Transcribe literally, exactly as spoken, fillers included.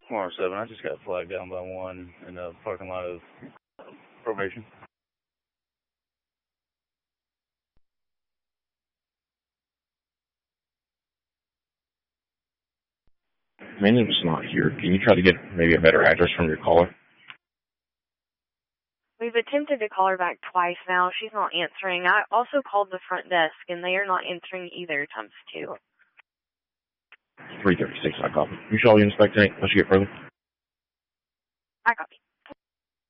four oh seven, I just got flagged down by one in the parking lot of probation. My name's not here. Can you try to get maybe a better address from your caller? We've attempted to call her back twice now. She's not answering. I also called the front desk, and they are not answering either, times two. three thirty-six, I copy. You shall be inspecting it unless you get further. I copy.